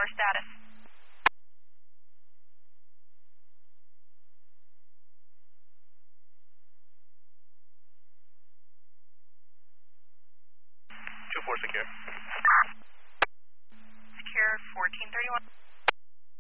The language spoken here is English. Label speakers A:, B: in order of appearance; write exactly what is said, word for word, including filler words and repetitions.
A: caller status.
B: two four secure.
A: Secure fourteen thirty-one.